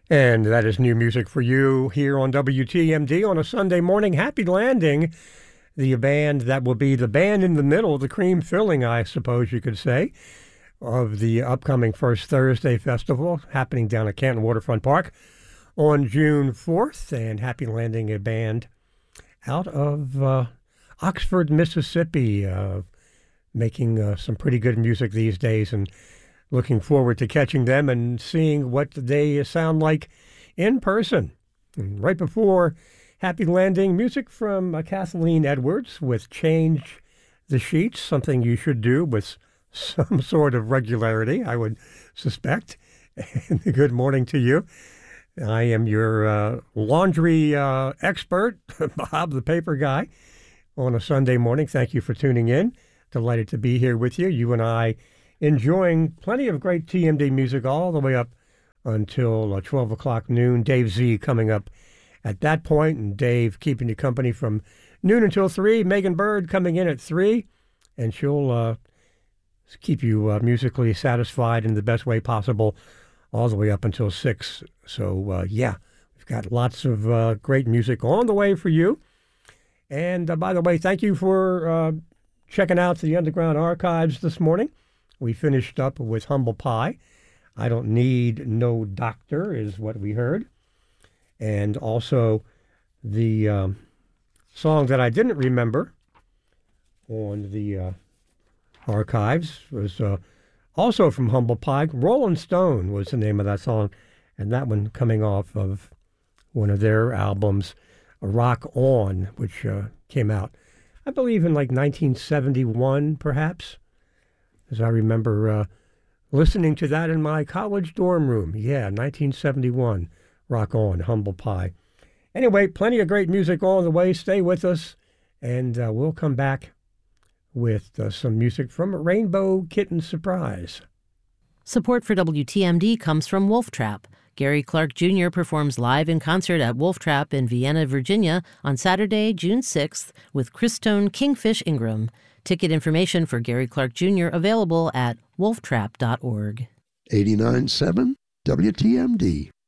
And that is new music for you here on WTMD on a Sunday morning. Happy Landing, the band that will be the band in the middle, the cream filling, I suppose you could say, of the upcoming First Thursday Festival happening down at Canton Waterfront Park on June 4th. And Happy Landing, a band out of Oxford, Mississippi, making some pretty good music these days, and looking forward to catching them and seeing what they sound like in person. And right before Happy Landing, music from Kathleen Edwards with Change the Sheets, something you should do with some sort of regularity, I would suspect. And good morning to you. I am your laundry expert, Bob the Paper Guy, on a Sunday morning. Thank you for tuning in. Delighted to be here with you. You and I enjoying plenty of great TMD music all the way up until 12 o'clock noon. Dave Z coming up at that point, and Dave keeping you company from noon until 3. Megan Bird coming in at 3, and she'll keep you musically satisfied in the best way possible all the way up until 6. So, yeah, we've got lots of great music on the way for you. And by the way, thank you for checking out the Underground Archives this morning. We finished up with Humble Pie. I Don't Need No Doctor is what we heard. And also the song that I didn't remember on the archives was also from Humble Pie. Rolling Stone was the name of that song. And that one coming off of one of their albums, Rock On, which came out, I believe, in like 1971, perhaps. As I remember listening to that in my college dorm room. Yeah, 1971, Rock On, Humble Pie. Anyway, plenty of great music all the way. Stay with us, and we'll come back with some music from Rainbow Kitten Surprise. Support for WTMD comes from Wolf Trap. Gary Clark Jr. performs live in concert at Wolf Trap in Vienna, Virginia on Saturday, June 6th with Christone Kingfish Ingram. Ticket information for Gary Clark Jr. available at wolftrap.org. 89.7 WTMD.